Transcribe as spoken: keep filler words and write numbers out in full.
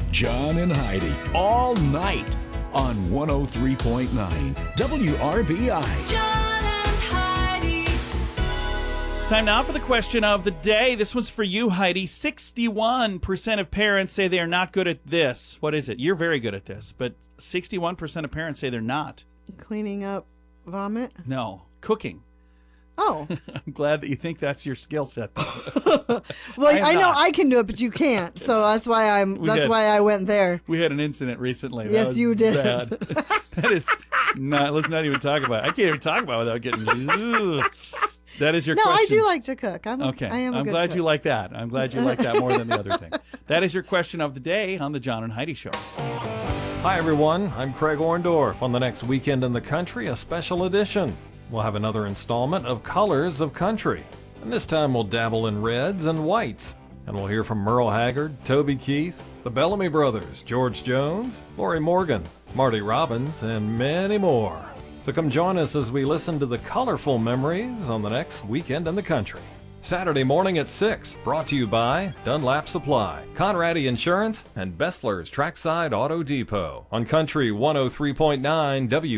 John and Heidi, all night on one oh three point nine W R B I. John and Heidi. Time now for the question of the day. This one's for you, Heidi. sixty-one percent of parents say they are not good at this. What is it? You're very good at this, but sixty-one percent of parents say they're not. Cleaning up vomit? No. Cooking. Oh. I'm glad that you think that's your skill set. Well, I I, am know not. I can do it, but you can't. So that's why I'm. We that's had- why I went there. We had an incident recently. That Yes, was you did. Bad. That is not. Let's not even talk about it. I can't even talk about it without getting. Ugh. That is your No, question. I do like to cook. I'm. Okay. I am. A I'm good glad cook. you like that. I'm glad you like that more than the other thing. That is your question of the day on the John and Heidi Show. Hi, everyone. I'm Craig Orndorff. On the next Weekend in the Country, a special edition. We'll have another installment of Colors of Country. And this time we'll dabble in reds and whites. And we'll hear from Merle Haggard, Toby Keith, the Bellamy Brothers, George Jones, Lori Morgan, Marty Robbins, and many more. So come join us as we listen to the colorful memories on the next Weekend in the Country. Saturday morning at six, brought to you by Dunlap Supply, Conradi Insurance, and Bessler's Trackside Auto Depot on Country one oh three point nine W